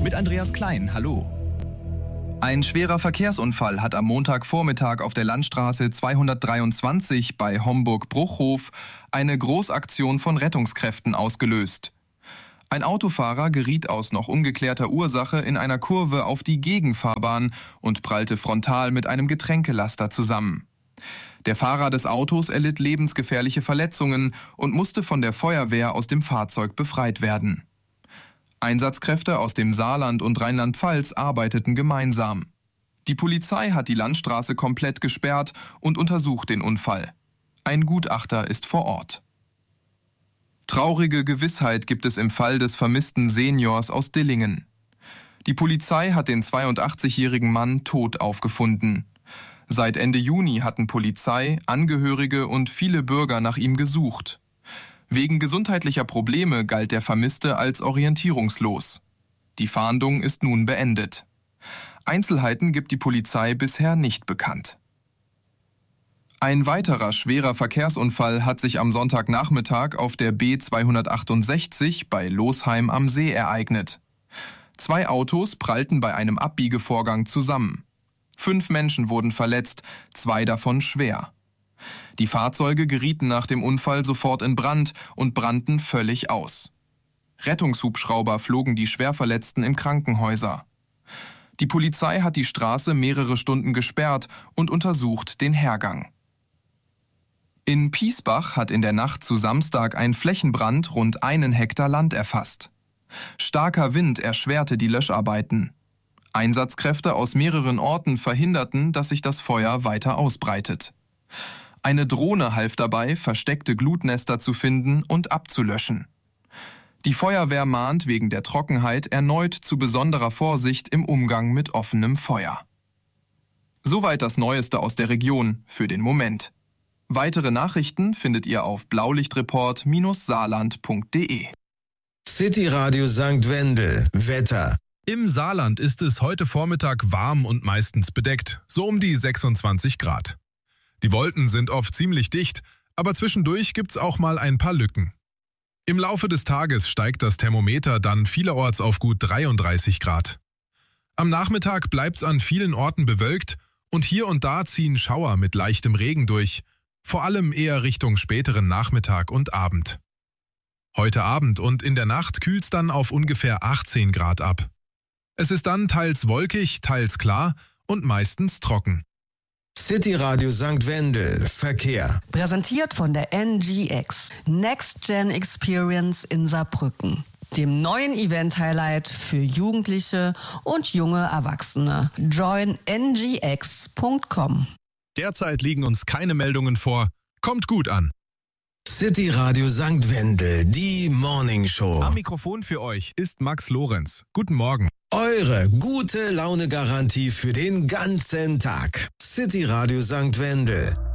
Mit Andreas Klein, hallo. Ein schwerer Verkehrsunfall hat am Montagvormittag auf der Landstraße 223 bei Homburg-Bruchhof eine Großaktion von Rettungskräften ausgelöst. Ein Autofahrer geriet aus noch ungeklärter Ursache in einer Kurve auf die Gegenfahrbahn und prallte frontal mit einem Getränkelaster zusammen. Der Fahrer des Autos erlitt lebensgefährliche Verletzungen und musste von der Feuerwehr aus dem Fahrzeug befreit werden. Einsatzkräfte aus dem Saarland und Rheinland-Pfalz arbeiteten gemeinsam. Die Polizei hat die Landstraße komplett gesperrt und untersucht den Unfall. Ein Gutachter ist vor Ort. Traurige Gewissheit gibt es im Fall des vermissten Seniors aus Dillingen. Die Polizei hat den 82-jährigen Mann tot aufgefunden. Seit Ende Juni hatten Polizei, Angehörige und viele Bürger nach ihm gesucht. Wegen gesundheitlicher Probleme galt der Vermisste als orientierungslos. Die Fahndung ist nun beendet. Einzelheiten gibt die Polizei bisher nicht bekannt. Ein weiterer schwerer Verkehrsunfall hat sich am Sonntagnachmittag auf der B268 bei Losheim am See ereignet. 2 Autos prallten bei einem Abbiegevorgang zusammen. 5 Menschen wurden verletzt, 2 davon schwer. Die Fahrzeuge gerieten nach dem Unfall sofort in Brand und brannten völlig aus. Rettungshubschrauber flogen die Schwerverletzten in Krankenhäuser. Die Polizei hat die Straße mehrere Stunden gesperrt und untersucht den Hergang. In Piesbach hat in der Nacht zu Samstag ein Flächenbrand rund 1 Hektar Land erfasst. Starker Wind erschwerte die Löscharbeiten. Einsatzkräfte aus mehreren Orten verhinderten, dass sich das Feuer weiter ausbreitet. Eine Drohne half dabei, versteckte Glutnester zu finden und abzulöschen. Die Feuerwehr mahnt wegen der Trockenheit erneut zu besonderer Vorsicht im Umgang mit offenem Feuer. Soweit das Neueste aus der Region für den Moment. Weitere Nachrichten findet ihr auf blaulichtreport-saarland.de. City Radio St. Wendel. Wetter. Im Saarland ist es heute Vormittag warm und meistens bedeckt, so um die 26 Grad. Die Wolken sind oft ziemlich dicht, aber zwischendurch gibt's auch mal ein paar Lücken. Im Laufe des Tages steigt das Thermometer dann vielerorts auf gut 33 Grad. Am Nachmittag bleibt's an vielen Orten bewölkt und hier und da ziehen Schauer mit leichtem Regen durch, vor allem eher Richtung späteren Nachmittag und Abend. Heute Abend und in der Nacht kühlt's dann auf ungefähr 18 Grad ab. Es ist dann teils wolkig, teils klar und meistens trocken. City Radio St. Wendel. Verkehr. Präsentiert von der NGX. Next Gen Experience in Saarbrücken. Dem neuen Event-Highlight für Jugendliche und junge Erwachsene. Join ngx.com. Derzeit liegen uns keine Meldungen vor. Kommt gut an. City Radio St. Wendel. Die Morning Show. Am Mikrofon für euch ist Max Lorenz. Guten Morgen. Eure gute Laune-Garantie für den ganzen Tag. City Radio St. Wendel.